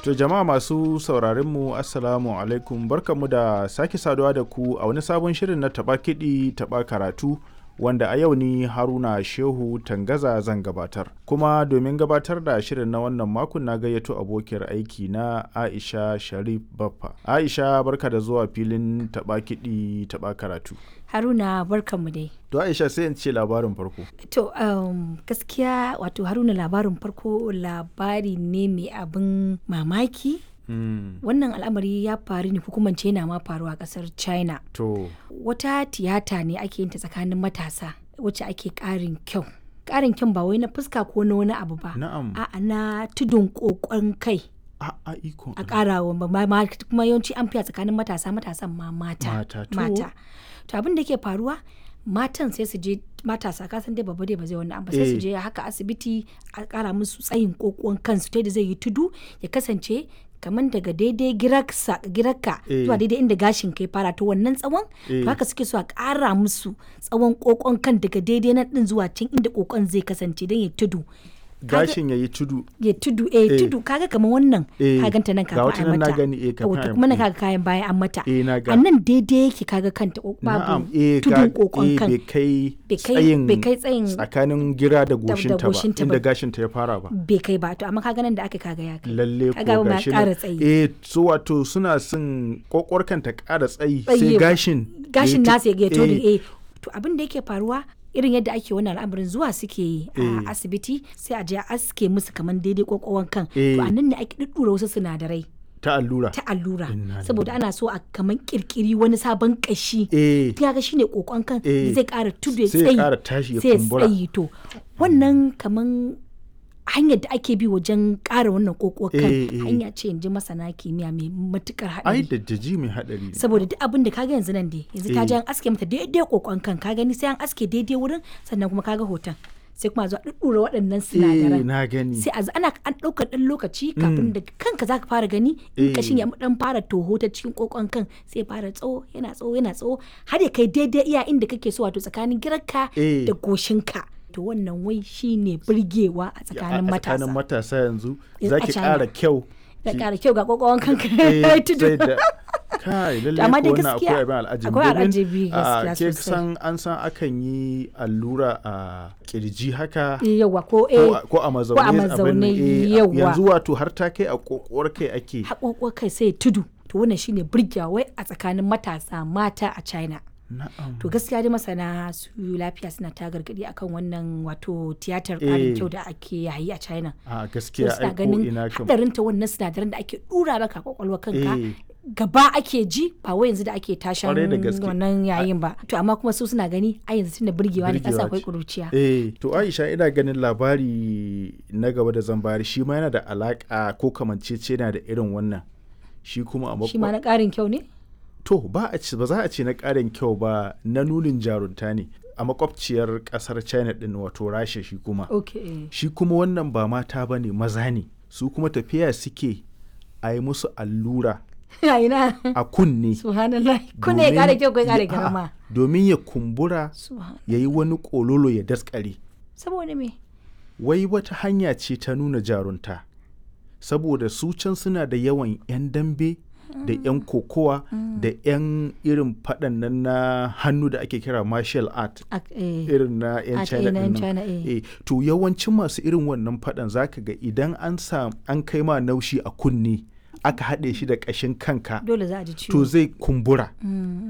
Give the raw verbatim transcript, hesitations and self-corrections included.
To jama'a masu sauraron mu assalamu alaikum, barkamu da sake saduwa da ku a wani sabon shirin na taɓa kiɗi taɓa karatu wanda a yau ni Haruna Shehu Tangaza zan gabatar. Kuma domin gabatar da shirin na wannan makon na gayyato abokiyar aiki na Aisha Sharif Baffa. Aisha, barka da zuwa filin taɓa kiɗi taɓa karatu. Haruna, barkanmu dai. To Aisha, sai in ce labarin farko. To um, gaskiya wato Haruna, labarin farko labari ne mai abin mamaki. Mm. Wannan al'amari ya faru ne hukumance yana ma faruwa a kasar China. To. Wata tiyata ne ake yin ta tsakanin matasa wacce ake ƙarin kyau. Ƙarin kyau ba wai na fuska ko na wani abu ba. Na'am. A'a, na tudun ƙoƙon kai. A a iko. A ƙara wa kuma yawanci an fiya tsakanin matasa matasan ma mata. Mata. To. Mata. To abin da ke faruwa matan sai su je matasa kasan dai babba dai ba zai wannan ba sai su je haka asibiti a ƙara musu tsayin ƙoƙon kansu ta yadda zai yi tudu ya kasance kamar daga daidai girarka zuwa daidai inda gashin kai fara to wannan tsawon to haka suke so a ƙara musu tsawon ƙoƙon kan daga daidai nan din zuwa can inda ƙoƙon zai kasance don ya tudu gashin ya yi tudu ya tudu eh, eh tudu kaga kamar wannan ka ganta nan kafin a mata na gani eh kafin a kuma na kaga kayan bayan an mata eh na ga a nan daidai yake kaga kanta babu tudun kokon kan bai kai tsayin bai kai tsayin tsakanin gira da goshin ta ba inda gashin ta ya fara ba bai kai ba to amma kaga nan da aka kaga ya kai lalle ko gashin eh so wato suna son kokor kanta ƙara tsayi sai gashin gashin nasu ya ga eh to abin da yake faruwa irin yadda ake wannan al'amarin zuwa suke yi a asibiti sai a je a aske musu kamar daidai kokowar kan to a nan ne ake duddura wasu sinadarai ta allura ta allura saboda ana so a kamar kirkiri wani sabon kashi ta ga shine kokon kan zai kara tudu ya tsayi sai ya kara tashi ya kumbura sai to wannan kamar hanyar da ake bi wajen ƙara wannan kokowar kan hanya ce in ji masana kimiyya mai matukar haɗari. Ai da jaji mai haɗari ne. Saboda duk abin da kaga yanzu nan dai yanzu ta ji an aske mata daidai kokon kan ka gani sai an aske daidai wurin sannan kuma kaga hoton sai kuma zuwa ɗuɗɗura waɗannan sinadaran. Eh na gani. Sai a ana an ɗaukar ɗan lokaci kafin da kanka zaka fara gani in kashin ya ɗan fara toho ta cikin kokon kan sai fara tsawo yana tsawo yana tsawo har ya kai daidai iya inda kake so wato tsakanin girarka da goshinka. To wannan wai shine burgewa a tsakanin matasa. A tsakanin matasa yanzu zaki ƙara kyau. Da ƙara kyau ga kokon kanka ya tudu. Kai lalle ko wannan akwai abin al'ajabi. Akwai al'ajabi gaskiya sosai. Ke san an san akan yi allura a kirji haka. Yawa ko eh ko a mazaune abin yawa. Yanzu wato har ta kai a kokowar kai ake. A kokowar kai sai tudu. To wannan shine burgewa wai a tsakanin matasa mata a China. Na'am. To gaskiya dai masana su lafiya suna ta gargadi akan wannan wato tiyatar ƙarin kyau da ake yayi a China. A gaskiya ai ko ina kam. Hadarin ta wannan sinadaran da ake dura maka kwakwalwa kanka gaba ake ji ba wai yanzu da ake tashan wannan yayin ba. To amma kuma su suna gani a yanzu tunda burgewa ne kasa akwai kuruciya. Eh to Aisha, ina ganin labari na gaba da zan bayar shi ma yana da alaka ko kamanceceniya da irin wannan. Shi kuma a shi ma na ƙarin kyau ne? To ba a ci ba za a ce na ƙarin kyau ba, na nunin jarunta ne a makwabciyar ƙasar China din wato Rasha shi kuma. Okay. Shi kuma wannan ba mata ba ne, maza ne. Su kuma tafiya suke a yi musu allura a kunne. Subhanallah. Kunne ya ƙara kyau ko ya ƙara girma. Domin ya kumbura ya yi wani ƙololo ya daskare. Saboda me? Wai wata hanya ce ta nuna jarunta. Saboda su can suna da yawan 'yan dambe da 'yan kokowa mm. da 'yan irin faɗan nan na hannu da ake kira martial art eh. irin na 'yan China ɗin China, eh. eh. To yawancin masu irin wannan faɗan zaka ga idan an sa an kai ma naushi a kunne aka haɗe shi da ƙashin kanka dole za a ji ciwo. To zai kumbura mm.